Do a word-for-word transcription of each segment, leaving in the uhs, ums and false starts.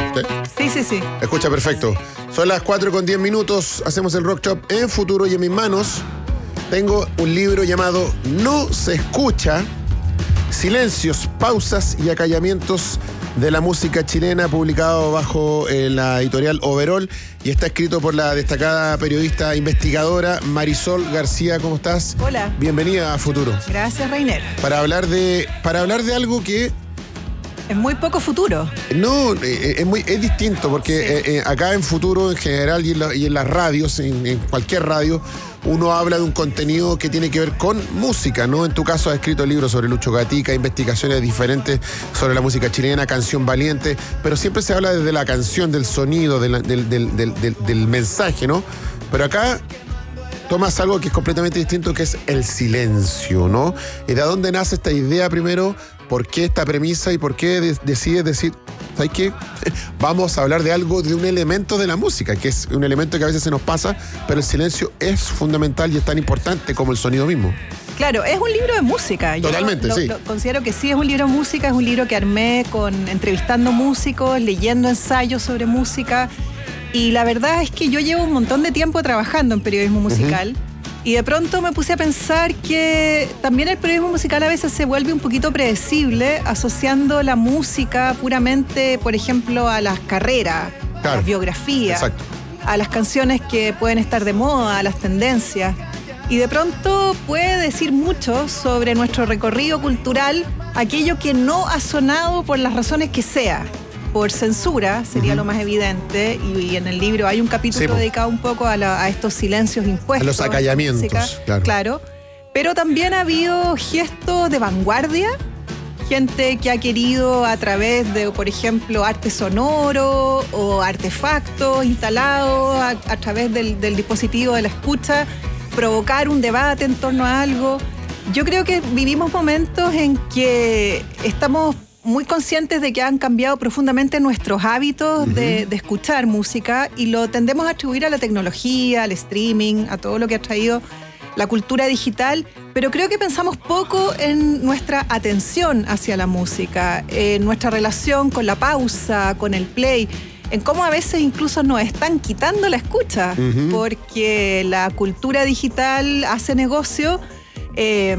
¿Sí? Sí, sí, sí. Escucha perfecto. Son las cuatro con diez minutos. Hacemos el Rock Shop en Futuro y en mis manos tengo un libro llamado No se escucha, silencios, pausas y acallamientos de la música chilena, publicado bajo eh, la editorial Overol, y está escrito por la destacada periodista investigadora Marisol García. ¿Cómo estás? Hola. Bienvenida a Futuro. Gracias, Reiner. Para hablar de, para hablar de algo que es muy poco futuro. No, eh, es, muy, es distinto, porque sí. eh, eh, acá en Futuro en general y en, la, y en las radios, en, en cualquier radio, uno habla de un contenido que tiene que ver con música, ¿no? En tu caso has escrito libros sobre Lucho Gatica, investigaciones diferentes sobre la música chilena, Canción Valiente, pero siempre se habla desde la canción, del sonido, de la, del, del, del, del, del mensaje, ¿no? Pero acá tomas algo que es completamente distinto, que es el silencio, ¿no? ¿Y de dónde nace esta idea primero? ¿Por qué esta premisa y por qué de- decides decir, ¿sabes qué? Vamos a hablar de algo, de un elemento de la música, que es un elemento que a veces se nos pasa, pero el silencio es fundamental y es tan importante como el sonido mismo. Claro, es un libro de música. Yo Totalmente, lo, sí. Lo considero que sí es un libro de música, es un libro que armé con entrevistando músicos, leyendo ensayos sobre música. Y la verdad es que yo llevo un montón de tiempo trabajando en periodismo musical. Uh-huh. Y de pronto me puse a pensar que también el periodismo musical a veces se vuelve un poquito predecible, asociando la música puramente, por ejemplo, a las carreras, claro, a las biografías, exacto, a las canciones que pueden estar de moda, a las tendencias. Y de pronto puede decir mucho sobre nuestro recorrido cultural, aquello que no ha sonado por las razones que sea. Por censura, sería uh-huh. lo más evidente, y, y en el libro hay un capítulo sí, dedicado un poco a, la, a estos silencios impuestos. A los acallamientos, música, claro. claro. Pero también ha habido gestos de vanguardia, gente que ha querido a través de, por ejemplo, arte sonoro o artefactos instalados a, a través del, del dispositivo de la escucha, provocar un debate en torno a algo. Yo creo que vivimos momentos en que estamos muy conscientes de que han cambiado profundamente nuestros hábitos uh-huh. de, de escuchar música, y lo tendemos a atribuir a la tecnología, al streaming, a todo lo que ha traído la cultura digital, pero creo que pensamos poco en nuestra atención hacia la música, en nuestra relación con la pausa, con el play, en cómo a veces incluso nos están quitando la escucha, uh-huh. porque la cultura digital hace negocio eh,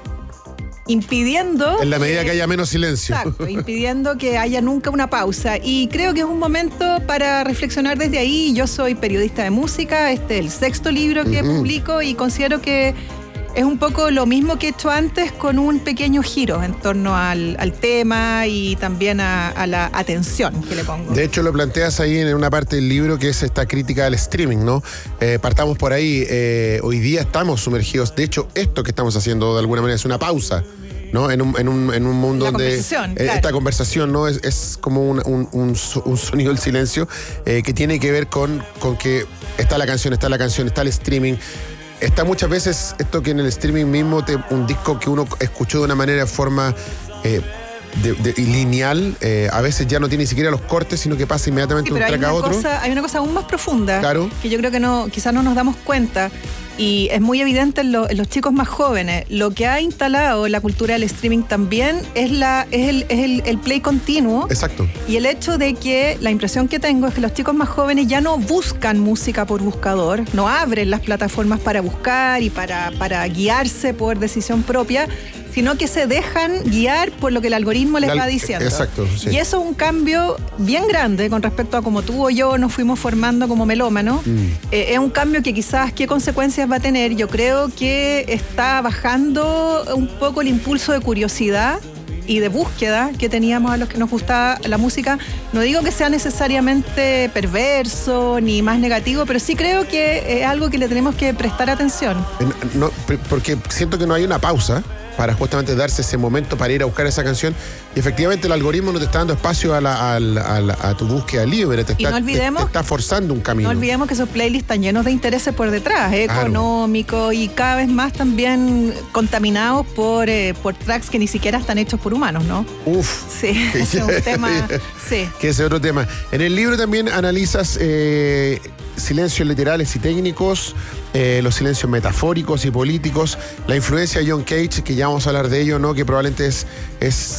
impidiendo... En la medida que, que haya menos silencio. Exacto, impidiendo que haya nunca una pausa. Y creo que es un momento para reflexionar desde ahí. Yo soy periodista de música, este es el sexto libro que uh-huh. publico, y considero que es un poco lo mismo que he hecho antes, con un pequeño giro en torno al, al tema y también a, a la atención que le pongo. De hecho, lo planteas ahí en una parte del libro, que es esta crítica al streaming, ¿no? Eh, partamos por ahí. Eh, hoy día estamos sumergidos. De hecho, esto que estamos haciendo de alguna manera es una pausa, ¿no? En un, en un, en un mundo la donde conversación, eh, claro. esta conversación, ¿no? Es, es como un, un, un, un sonido del silencio eh, que tiene que ver con, con que está la canción, está la canción, está el streaming. Está muchas veces esto que en el streaming mismo, te, un disco que uno escuchó de una manera, forma eh, de, de, lineal, eh, a veces ya no tiene ni siquiera los cortes, sino que pasa inmediatamente sí, de un track a otro. Cosa, hay una cosa aún más profunda, claro, que yo creo que no, quizás no nos damos cuenta, y es muy evidente en, lo, en los chicos más jóvenes. Lo que ha instalado la cultura del streaming también es, la, es, el, es el, el play continuo. Exacto. Y el hecho de que la impresión que tengo es que los chicos más jóvenes ya no buscan música por buscador, no abren las plataformas para buscar y para, para guiarse por decisión propia, sino que se dejan guiar por lo que el algoritmo les va diciendo. Exacto, sí. Y eso es un cambio bien grande con respecto a cómo tú o yo nos fuimos formando como melómanos. Mm. Eh, es un cambio que quizás, ¿qué consecuencias va a tener? Yo creo que está bajando un poco el impulso de curiosidad y de búsqueda que teníamos a los que nos gustaba la música. No digo que sea necesariamente perverso ni más negativo, pero sí creo que es algo que le tenemos que prestar atención. No, porque siento que no hay una pausa para justamente darse ese momento para ir a buscar esa canción, y efectivamente el algoritmo no te está dando espacio a, la, a, la, a, la, a tu búsqueda libre, te, y está, no olvidemos, te, te está forzando un camino. No olvidemos que esos playlists están llenos de intereses por detrás, eh, claro, económicos, y cada vez más también contaminados por, eh, por tracks que ni siquiera están hechos por humanos, ¿no? Uf. Sí, ese es un tema, sí. Que ese es otro tema. En el libro también analizas eh, silencios literales y técnicos, eh, los silencios metafóricos y políticos, la influencia de John Cage, que ya vamos a hablar de ello, ¿no? Que probablemente es, es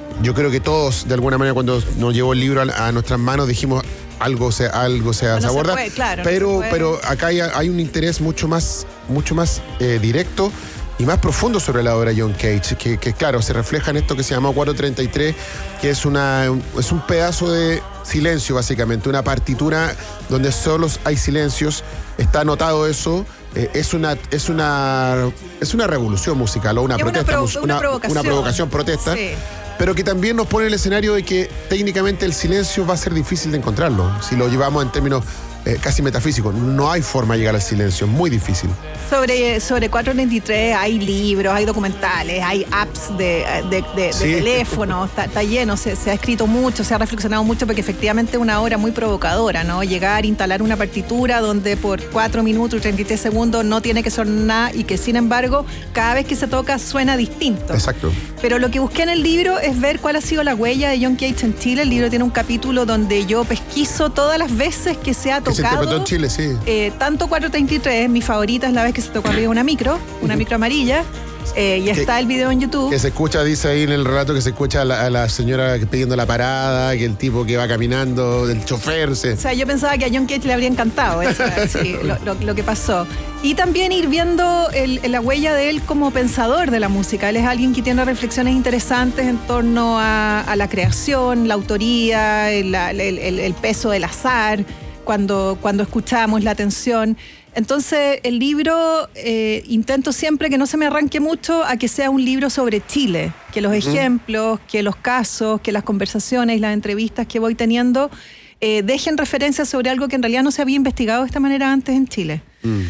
yo creo que todos, de alguna manera, cuando nos llegó el libro a, a nuestras manos, dijimos algo se, algo se, no se aborda. Se puede, claro, pero, no se puede. pero acá hay, hay un interés mucho más, mucho más eh, directo y más profundo sobre la obra de John Cage, que, que claro, se refleja en esto que se llama cuatro treinta y tres, que es, una, es un pedazo de silencio, básicamente, una partitura donde solo hay silencios, está anotado eso. Eh, es una es una es una revolución musical o una es protesta, una, pro, una, una provocación, una provocación protesta, sí. Pero que también nos pone el escenario de que técnicamente el silencio va a ser difícil de encontrarlo, si lo llevamos en términos eh, casi metafísicos. No hay forma de llegar al silencio, es muy difícil. Sobre, sobre cuatro treinta y tres hay libros, hay documentales, hay apps de, de, de, Sí. de teléfono, está, está lleno, se, se ha escrito mucho, se ha reflexionado mucho, porque efectivamente es una obra muy provocadora, ¿no? Llegar, instalar una partitura donde por cuatro minutos y treinta y tres segundos no tiene que sonar nada y que sin embargo cada vez que se toca suena distinto. Exacto. Pero lo que busqué en el libro es ver cuál ha sido la huella de John Cage en Chile. El libro tiene un capítulo donde yo pesquiso todas las veces que se ha Que se tocado. interpretó en Chile, sí. Eh, tanto cuatro treinta y tres, mi favorita es la vez que se tocó arriba de una micro, una micro amarilla, eh, y Que- está el video en YouTube. Que se escucha, dice ahí en el relato, que se escucha a la, a la señora pidiendo la parada, que el tipo que va caminando, el chofer, se... O sea, yo pensaba que a John Cage le habría encantado eso, sí, lo, lo- lo que pasó. Y también ir viendo el- la huella de él como pensador de la música. Él es alguien que tiene reflexiones interesantes en torno a, a la creación, la autoría, el, el- el- el peso del azar, cuando, cuando escuchamos la atención. Entonces, el libro, eh, intento siempre que no se me arranque mucho a que sea un libro sobre Chile, que los ejemplos, que los casos, que las conversaciones y las entrevistas que voy teniendo eh, dejen referencias sobre algo que en realidad no se había investigado de esta manera antes en Chile. Mm.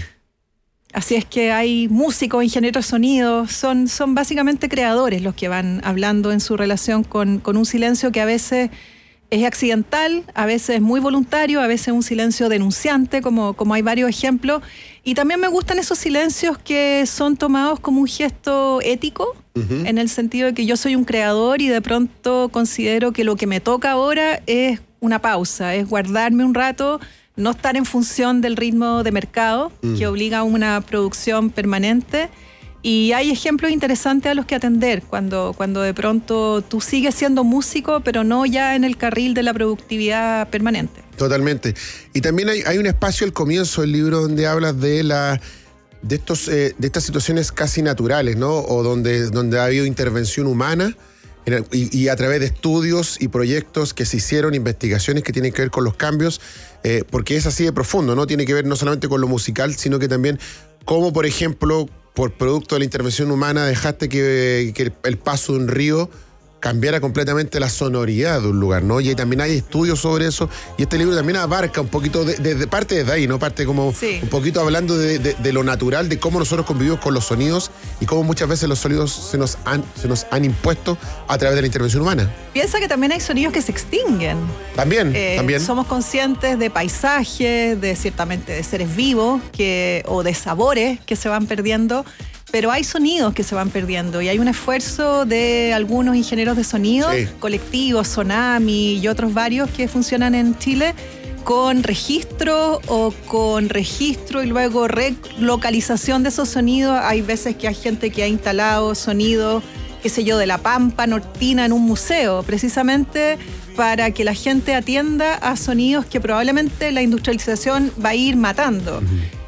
Así es que hay músicos, ingenieros de sonido, son, son básicamente creadores los que van hablando en su relación con, con un silencio que a veces es accidental, a veces es muy voluntario, a veces es un silencio denunciante, como, como hay varios ejemplos. Y también me gustan esos silencios que son tomados como un gesto ético, Ujú. en el sentido de que yo soy un creador y de pronto considero que lo que me toca ahora es una pausa, es guardarme un rato, no estar en función del ritmo de mercado, Mm. que obliga a una producción permanente. Y hay ejemplos interesantes a los que atender cuando, cuando de pronto tú sigues siendo músico, pero no ya en el carril de la productividad permanente. Totalmente. Y también hay, hay un espacio al comienzo del libro donde hablas de la de estos eh, de estas situaciones casi naturales, ¿no? O donde, donde ha habido intervención humana en el- y, y a través de estudios y proyectos que se hicieron, investigaciones que tienen que ver con los cambios, eh, porque es así de profundo, ¿no? Tiene que ver no solamente con lo musical, sino que también cómo, por ejemplo, por producto de la intervención humana dejaste que, que el, el paso de un río cambiara completamente la sonoridad de un lugar, ¿no? Y también hay estudios sobre eso, y este libro también abarca un poquito, de, de- de parte desde ahí, ¿no? Parte como Sí. un poquito hablando de, de- de lo natural, de cómo nosotros convivimos con los sonidos y cómo muchas veces los sonidos se nos han, se nos han impuesto a través de la intervención humana. Piensa que también hay sonidos que se extinguen. También, Eh, también. Somos conscientes de paisajes, de ciertamente de seres vivos que, o de sabores que se van perdiendo, pero hay sonidos que se van perdiendo y hay un esfuerzo de algunos ingenieros de sonido, Sí. colectivos, Sonami y otros varios que funcionan en Chile con registro o con registro y luego relocalización de esos sonidos. Hay veces que hay gente que ha instalado sonidos, qué sé yo, de la Pampa Nortina en un museo, precisamente para que la gente atienda a sonidos que probablemente la industrialización va a ir matando.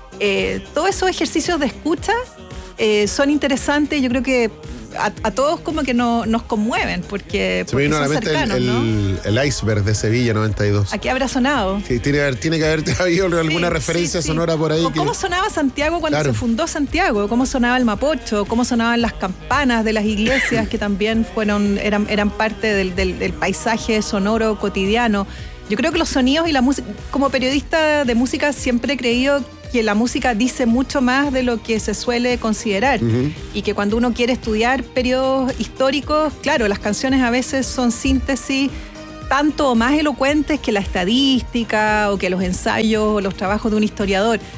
Eh, todos esos ejercicios de escucha eh, son interesantes, yo creo que a, a todos como que no, nos conmueven porque, Se me porque vino a la son mente el, cercanos, ¿no? el- el iceberg de Sevilla noventa y dos. ¿A qué habrá sonado? Sí, tiene, que haber- tiene que haber habido alguna Sí, referencia sí, sí. sonora por ahí. O que- ¿Cómo sonaba Santiago cuando Claro. se fundó Santiago? ¿Cómo sonaba el Mapocho? ¿Cómo sonaban las campanas de las iglesias que también fueron, eran, eran parte del, del- del paisaje sonoro cotidiano? Yo creo que los sonidos y la música, como periodista de música siempre he creído que la música dice mucho más de lo que se suele considerar. Ujú. Y que cuando uno quiere estudiar periodos históricos, claro, las canciones a veces son síntesis tanto o más elocuentes que la estadística o que los ensayos o los trabajos de un historiador.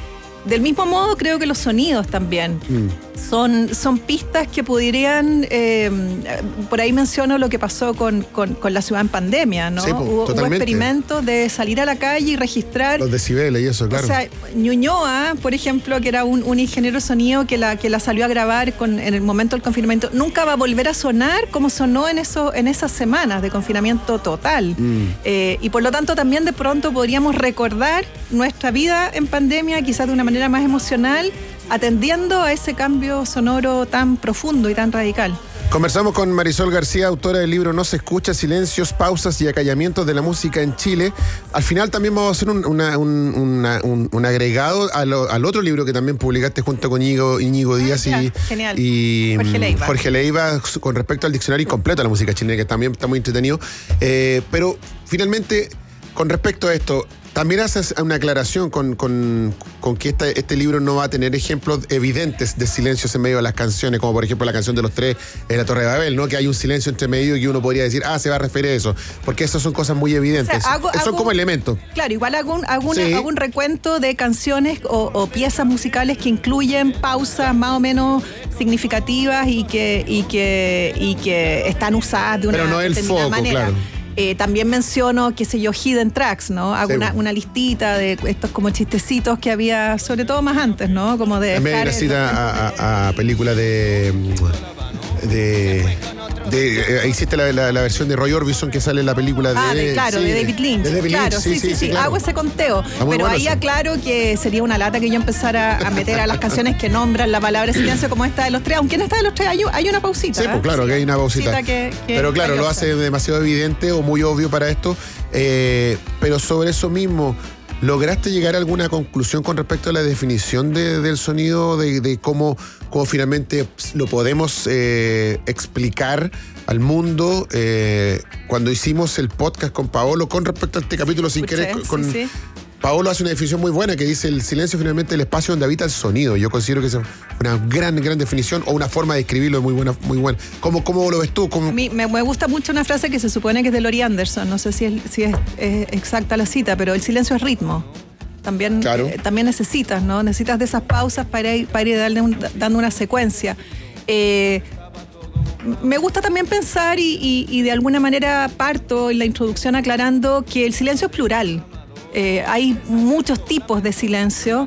del mismo modo creo que los sonidos también. Mm. Son, son pistas que podrían, eh, por ahí menciono lo que pasó con, con, con la ciudad en pandemia, ¿no? Sí, pues, hubo, hubo experimentos de salir a la calle y registrar... Los decibeles y eso, claro. O sea, Ñuñoa, por ejemplo, que era un, un ingeniero de sonido que la, que la salió a grabar con, en el momento del confinamiento, nunca va a volver a sonar como sonó en, eso, en esas semanas de confinamiento total. Mm. Eh, y por lo tanto también de pronto podríamos recordar nuestra vida en pandemia, quizás de una manera más emocional, atendiendo a ese cambio sonoro tan profundo y tan radical. Conversamos con Marisol García, autora del libro No se escucha, silencios, pausas y acallamientos de la música en Chile. Al final también vamos a hacer un, una, un, una, un, un agregado a lo, al otro libro que también publicaste junto con Íñigo, Íñigo Díaz ah, y, genial. y Jorge Leiva. Jorge Leiva con respecto al diccionario incompleto de la música chilena, que también está muy entretenido. Eh, pero finalmente, con respecto a esto, también haces una aclaración con, con, con que esta, este libro no va a tener ejemplos evidentes de silencios en medio de las canciones, como por ejemplo la canción de los tres en la Torre de Babel, ¿no? Que hay un silencio entre medio y uno podría decir, ah, se va a referir a eso, porque esas son cosas muy evidentes. O sea, hago, son hago, como elementos. Claro, igual hago un, hago, una, sí. hago un recuento de canciones o, o piezas musicales que incluyen pausas más o menos significativas y que, y que, y que están usadas de una Pero no el foco, manera. Claro. Eh, también menciono, qué sé yo, hidden tracks, ¿no? Hago sí. una, una listita de estos como chistecitos que había, sobre todo más antes, ¿no? Como de... En vez de una cita a, a, a película de... de De, eh, hiciste la, la, la versión de Roy Orbison que sale en la película de... Ah, de, claro, sí, de David Lynch. De David claro, Lynch. Sí, sí, sí, sí, sí claro. Hago ese conteo. Pero bueno ahí eso. Aclaro que sería una lata que yo empezara a meter a las canciones que nombran la palabra silencio como esta de los tres, aunque en esta de los tres hay, hay una pausita. Sí, pues claro, sí, que hay una pausita. Que, que pero claro, lo hace demasiado evidente o muy obvio para esto. Eh, pero sobre eso mismo, ¿lograste llegar a alguna conclusión con respecto a la definición de, del sonido, de, de cómo, cómo finalmente lo podemos eh, explicar al mundo? Eh, cuando hicimos el podcast con Paolo con respecto a este capítulo sin Escuché, querer, con, sí, sí. Paolo hace una definición muy buena que dice el silencio finalmente el espacio donde habita el sonido. Yo considero que es una gran, gran definición o una forma de escribirlo muy buena, muy buena. ¿Cómo, cómo lo ves tú? ¿Cómo? A mí me, me gusta mucho una frase que se supone que es de Laurie Anderson, no sé si es, si es, es exacta la cita, pero el silencio es ritmo. También, claro. eh, también necesitas, ¿no? Necesitas de esas pausas para ir, para ir darle un, dando una secuencia. Eh, Me gusta también pensar y, y, y de alguna manera parto en la introducción aclarando que el silencio es plural. Eh, hay muchos tipos de silencio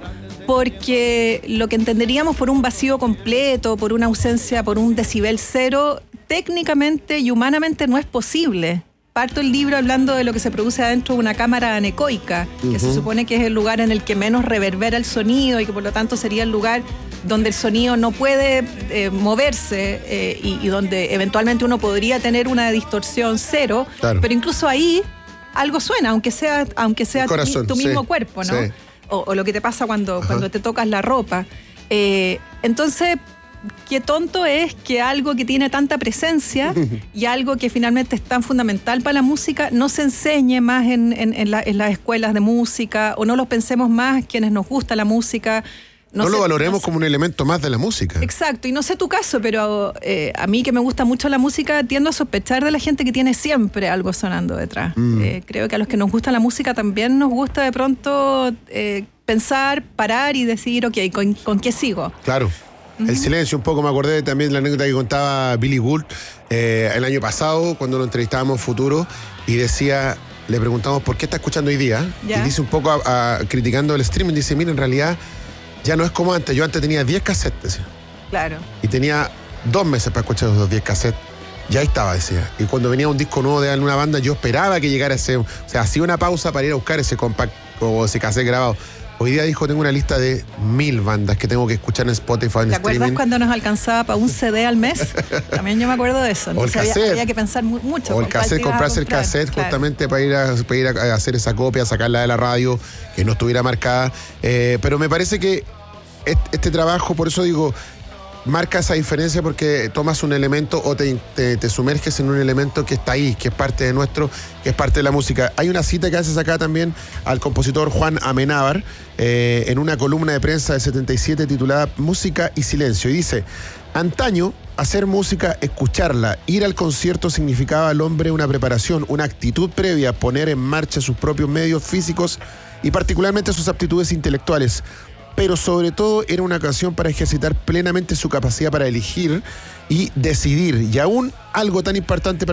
porque lo que entenderíamos por un vacío completo, por una ausencia, por un decibel cero, técnicamente y humanamente no es posible. Parto el libro hablando de lo que se produce adentro de una cámara anecoica, que uh-huh. se supone que es el lugar en el que menos reverbera el sonido y que por lo tanto sería el lugar donde el sonido no puede eh, moverse eh, y, y donde eventualmente uno podría tener una distorsión cero, claro. Pero incluso ahí algo suena, aunque sea, aunque sea corazón, tu, tu sí, mismo cuerpo, ¿no? Sí. O, o lo que te pasa cuando, cuando te tocas la ropa. Eh, entonces, qué tonto es que algo que tiene tanta presencia y algo que finalmente es tan fundamental para la música no se enseñe más en, en, en, la, en las escuelas de música o no lo pensemos más quienes nos gusta la música. No, no sé, lo valoremos no sé. como un elemento más de la música. Exacto, y no sé tu caso, pero eh, a mí que me gusta mucho la música tiendo a sospechar de la gente que tiene siempre algo sonando detrás. Mm. Eh, creo que a los que nos gusta la música también nos gusta de pronto eh, pensar, parar y decir, ok, ¿con, con qué sigo? Claro. Uh-huh. El silencio, un poco me acordé también de la anécdota que contaba Billy Gould eh, el año pasado cuando lo entrevistábamos en Futuro y decía, le preguntamos por qué está escuchando hoy día ¿Ya? Y dice un poco a, a, criticando el streaming, dice, mira, en realidad ya no es como antes, yo antes tenía diez cassettes, decía. Claro. Y tenía dos meses para escuchar esos diez cassettes. Ya estaba, decía. Y cuando venía un disco nuevo de alguna banda, yo esperaba que llegara ese... O sea, hacía una pausa para ir a buscar ese compact o ese cassette grabado. Hoy día, dijo, tengo una lista de mil bandas que tengo que escuchar en Spotify, en ¿Te streaming. acuerdas cuando nos alcanzaba para un C D al mes? También yo me acuerdo de eso. Entonces o el había, había que pensar mu- mucho. O el cassette, comprarse el cassette claro. justamente para ir, a, para ir a hacer esa copia, sacarla de la radio, que no estuviera marcada. Eh, pero me parece que este, este trabajo, por eso digo, marca esa diferencia porque tomas un elemento o te, te, te sumerges en un elemento que está ahí, que es parte de nuestro, que es parte de la música. Hay una cita que haces acá también al compositor Juan Amenábar eh, en una columna de prensa de setenta y siete titulada Música y Silencio. Y dice, antaño, hacer música, escucharla, ir al concierto significaba al hombre una preparación, una actitud previa, poner en marcha sus propios medios físicos y particularmente sus aptitudes intelectuales. pero sobre todo era una ocasión para ejercitar plenamente su capacidad para elegir y decidir. Y aún algo tan importante para